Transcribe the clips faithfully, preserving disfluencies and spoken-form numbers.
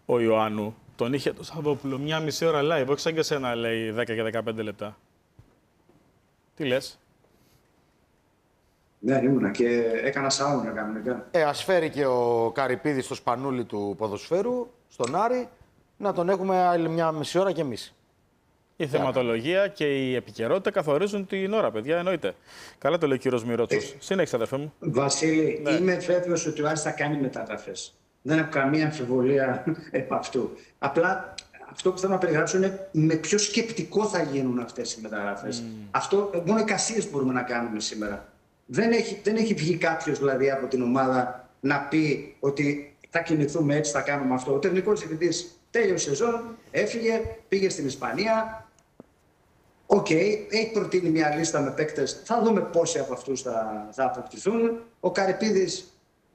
ο Ιωάννου. Τον είχε το Σαββόπουλο μια μισή ώρα live, όχι σαν και σένα λέει δέκα και δεκαπέντε λεπτά. Τι λες? Ναι, ήμουνα και έκανα σάουνα κανονικά. Ε, ας φέρει και ο Καρυπίδης στο σπανούλι του ποδοσφαίρου, στον Άρη, να τον έχουμε άλλη μια μισή ώρα κι εμείς. Η θεματολογία και η επικαιρότητα καθορίζουν την ώρα, παιδιά, εννοείται. Καλά το λέει ο κύριος Μυρώτσος. Ε, Συνέχισε, αδερφέ μου. Βασίλη, ναι. Είμαι βέβαιος ότι ο Άρης θα κάνει μεταγραφές. Δεν έχω καμία αμφιβολία επ' αυτού. Απλά αυτό που θέλω να περιγράψω είναι με ποιο σκεπτικό θα γίνουν αυτές οι μεταγραφές. Mm. Αυτό μόνο εικασίες μπορούμε να κάνουμε σήμερα. Δεν έχει, δεν έχει βγει κάποιος δηλαδή από την ομάδα να πει ότι θα κινηθούμε έτσι, θα κάνουμε αυτό. Ο τεχνικός διευθυντής τέλειωσε σεζόν, έφυγε, πήγε στην Ισπανία. Οκ, okay, έχει προτείνει μια λίστα με παίκτες. Θα δούμε πόσοι από αυτούς θα, θα αποκτηθούν. Ο Καρυπίδης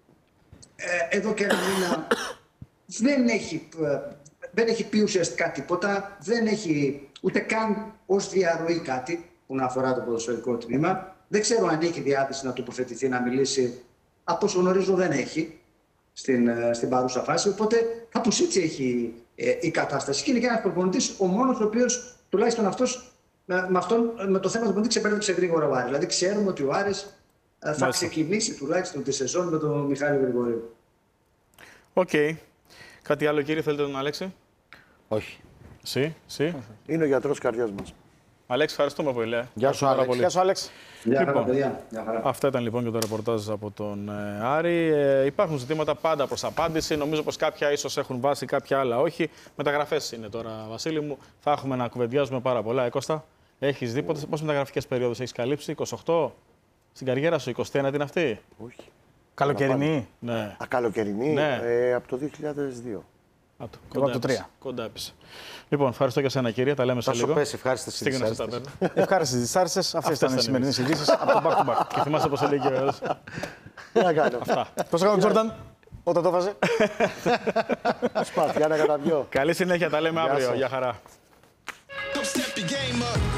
ε, εδώ και ένα μήνα δεν έχει, ε, δεν έχει πει ουσιαστικά τίποτα. Δεν έχει ούτε καν ως διαρροή κάτι που να αφορά το ποδοσφαιρικό τμήμα. Δεν ξέρω αν έχει διάθεση να τοποθετηθεί, να μιλήσει. Από όσο γνωρίζω δεν έχει στην, στην παρούσα φάση. Οπότε κάπως έτσι έχει ε, η κατάσταση. Και είναι και ένας προπονητής, ο μόνος ο οποίος τουλάχιστον αυτός με, με, αυτόν, με το θέμα του προπονητή ξεπέρασε γρήγορα ο Άρης. Δηλαδή ξέρουμε ότι ο Άρης ε, θα Μάλιστα. ξεκινήσει τουλάχιστον τη σεζόν με τον Μιχάλη Γρηγορίου. Οκ. Okay. Κάτι άλλο, κύριε, θέλετε τον Αλέξη? Όχι. Εσύ, εσύ. Είναι ο γιατρός της καρδιάς μας. Αλέξη, ευχαριστούμε πολύ. Γεια σου, Άλεξ. Γεια σου, Άλεξ. Γεια λοιπόν, χαρά, παιδιά. Γεια χαρά. Αυτά ήταν λοιπόν και το ρεπορτάζ από τον ε, Άρη. Ε, υπάρχουν ζητήματα πάντα προς απάντηση. Νομίζω πως κάποια ίσως έχουν βάσει, κάποια άλλα όχι. Μεταγραφές είναι τώρα, Βασίλη μου. Θα έχουμε να κουβεντιάζουμε πάρα πολλά. Ε, Κώστα, έχεις δει πόσες μεταγραφικές περιόδους έχεις καλύψει? είκοσι οκτώ στην καριέρα σου, είκοσι ένα την αυτή? Όχι. Καλοκαιρινή. Ναι. Α, καλοκαιρινή, ναι. ε, από το δύο χιλιάδες δύο. Α, το, κοντά από το τρία. Κοντά έπεισε. Λοιπόν, ευχαριστώ και εσένα, κύριε. Τα λέμε σε λίγο. Θα σου πέσει, ευχάριστες τις δυσάρεστες. Ευχάριστες τις δυσάρεστες. Αυτές ήταν οι σημερινές ειδήσεις από το back to back. Και θυμάσαι πώς έλεγε ο Εώς. Τι να κάνω. Αυτά. Πώς έκανε ο Τζόρνταν όταν το βάζε? Σπάθη, για να καταβιώ. Καλή συνέχεια, τα λέμε αύριο. Γεια χαρά.